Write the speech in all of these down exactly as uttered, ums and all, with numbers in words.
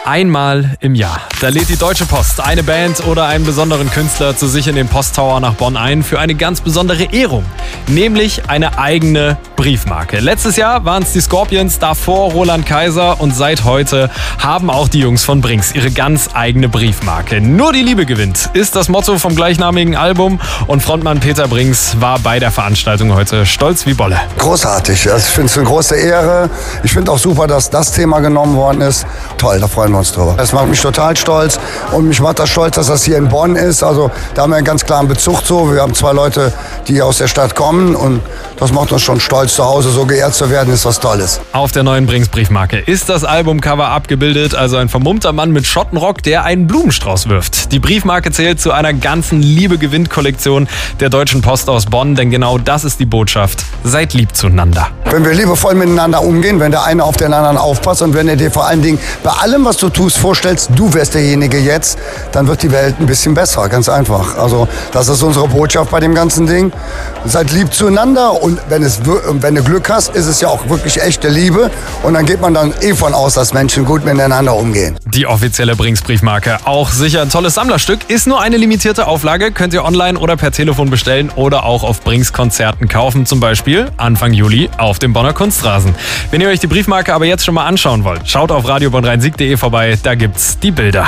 Einmal im Jahr. Da lädt die Deutsche Post eine Band oder einen besonderen Künstler zu sich in den Posttower nach Bonn ein für eine ganz besondere Ehrung. Nämlich eine eigene Briefmarke. Letztes Jahr waren es die Scorpions, davor Roland Kaiser und seit heute haben auch die Jungs von Brings ihre ganz eigene Briefmarke. Nur die Liebe gewinnt, ist das Motto vom gleichnamigen Album und Frontmann Peter Brings war bei der Veranstaltung heute stolz wie Bolle. Großartig, also ich finde es eine große Ehre. Ich finde auch super, dass das Thema genommen worden ist. Toll, da freuen wir uns drüber. Das macht mich total stolz und mich macht das stolz, dass das hier in Bonn ist. Also da haben wir einen ganz klaren Bezug zu. Wir haben zwei Leute, die aus der Stadt kommen und das macht uns schon stolz, zu Hause so geehrt zu werden, ist was Tolles. Auf der neuen Brings Briefmarke ist das Albumcover abgebildet, also ein vermummter Mann mit Schottenrock, der einen Blumenstrauß wirft. Die Briefmarke zählt zu einer ganzen Liebe-Gewinnt-Kollektion der Deutschen Post aus Bonn, denn genau das ist die Botschaft. Seid lieb zueinander. Wenn wir liebevoll miteinander umgehen, wenn der eine auf den anderen aufpasst und wenn er dir vor allen Dingen bei allem, was du tust, vorstellst, du wärst derjenige jetzt, dann wird die Welt ein bisschen besser, ganz einfach. Also das ist unsere Botschaft bei dem ganzen Ding. Seid lieb zueinander und wenn, es, wenn du Glück hast, ist es ja auch wirklich echte Liebe und dann geht man dann eh von aus, dass Menschen gut miteinander umgehen. Die offizielle Brings Briefmarke, auch sicher ein tolles Sammlerstück, ist nur eine limitierte Auflage, könnt ihr online oder per Telefon bestellen oder auch auf Brings Konzerten kaufen, zum Beispiel Anfang Juli auf dem Bonner Kunstrasen. Wenn ihr euch die Briefmarke aber jetzt schon mal anschauen wollt, schaut auf radio bonn rhein sieg punkt de vorbei, da gibt's die Bilder.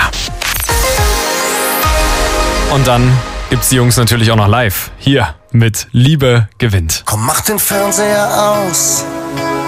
Und dann gibt's die Jungs natürlich auch noch live, hier mit Liebe gewinnt. Komm, mach den Fernseher aus.